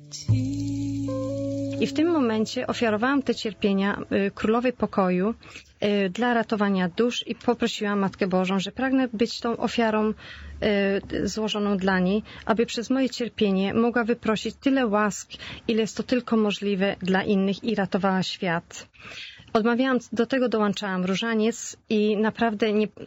I w tym momencie ofiarowałam te cierpienia Królowej Pokoju dla ratowania dusz i poprosiłam Matkę Bożą, że pragnę być tą ofiarą złożoną dla niej, aby przez moje cierpienie mogła wyprosić tyle łask, ile jest to tylko możliwe dla innych i ratowała świat. Odmawiałam, do tego dołączałam różaniec i naprawdę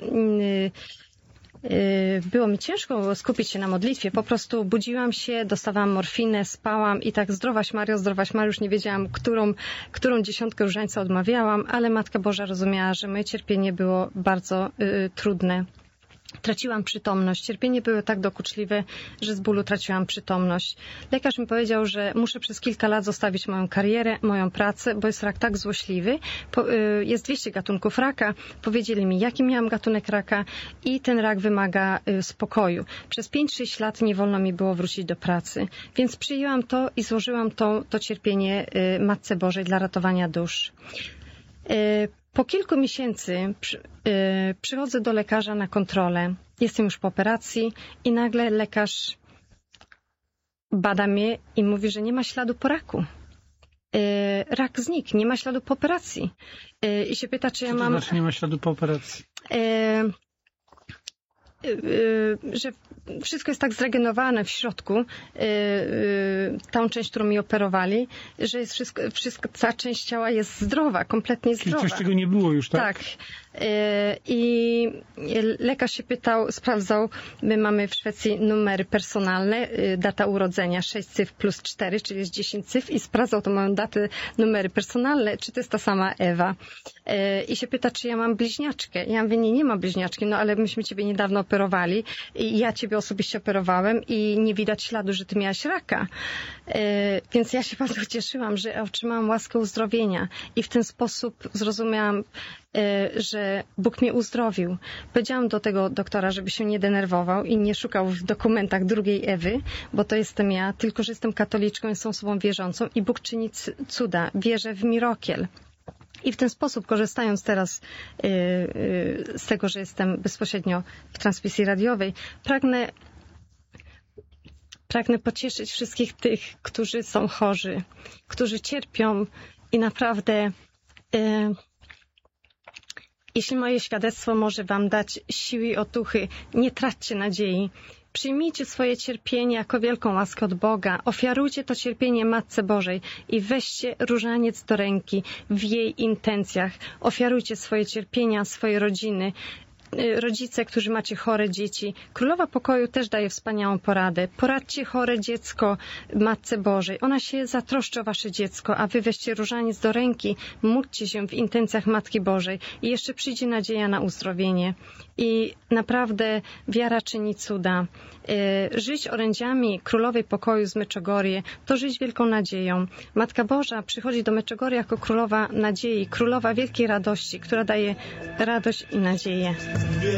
było mi ciężko skupić się na modlitwie. Po prostu budziłam się, dostawałam morfinę, spałam i tak zdrowaś Mario, już nie wiedziałam, którą dziesiątkę różańca odmawiałam, ale Matka Boża rozumiała, że moje cierpienie było bardzo trudne. Traciłam przytomność. Cierpienie było tak dokuczliwe, że z bólu traciłam przytomność. Lekarz mi powiedział, że muszę przez kilka lat zostawić moją karierę, moją pracę, bo jest rak tak złośliwy. Jest 200 gatunków raka. Powiedzieli mi, jaki miałam gatunek raka i ten rak wymaga spokoju. Przez 5-6 lat nie wolno mi było wrócić do pracy. Więc przyjęłam to i złożyłam to cierpienie Matce Bożej dla ratowania dusz. Po kilku miesięcy przychodzę do lekarza na kontrolę. Jestem już po operacji i nagle lekarz bada mnie i mówi, że nie ma śladu po raku. Rak znikł, nie ma śladu po operacji. I się pyta, czy ja mam... Co to znaczy nie ma śladu po operacji? Że wszystko jest tak zregenerowane w środku, tą część, którą mi operowali, że jest ta część ciała jest zdrowa, kompletnie zdrowa. Czyli coś, czego nie było już, tak? Tak. I lekarz się pytał, sprawdzał, my mamy w Szwecji numery personalne, data urodzenia 6 cyfr plus 4, czyli jest 10 cyfr i sprawdzał tą moją datę, numery personalne, czy to jest ta sama Ewa. I się pyta, czy ja mam bliźniaczkę. Ja mówię, nie mam bliźniaczki, no ale myśmy ciebie niedawno operowali i ja ciebie osobiście operowałem i nie widać śladu, że ty miałaś raka. Więc ja się bardzo cieszyłam, że otrzymałam łaskę uzdrowienia i w ten sposób zrozumiałam, że Bóg mnie uzdrowił. Powiedziałam do tego doktora, żeby się nie denerwował i nie szukał w dokumentach drugiej Ewy, bo to jestem ja, tylko że jestem katoliczką, jestem osobą wierzącą i Bóg czyni cuda. Wierzę w mirakiel. I w ten sposób, korzystając teraz z tego, że jestem bezpośrednio w transmisji radiowej, pragnę pocieszyć wszystkich tych, którzy są chorzy, którzy cierpią i naprawdę... Jeśli moje świadectwo może wam dać siły i otuchy, nie traćcie nadziei. Przyjmijcie swoje cierpienie jako wielką łaskę od Boga. Ofiarujcie to cierpienie Matce Bożej i weźcie różaniec do ręki w jej intencjach. Ofiarujcie swoje cierpienia, swoje rodziny. Rodzice, którzy macie chore dzieci. Królowa Pokoju też daje wspaniałą poradę. Poradźcie chore dziecko Matce Bożej. Ona się zatroszczy o wasze dziecko, a wy weźcie różaniec do ręki, módlcie się w intencjach Matki Bożej i jeszcze przyjdzie nadzieja na uzdrowienie. I naprawdę wiara czyni cuda. Żyć orędziami Królowej Pokoju z Meczogorie to żyć wielką nadzieją. Matka Boża przychodzi do Meczogory jako Królowa Nadziei, Królowa Wielkiej Radości, która daje radość i nadzieję.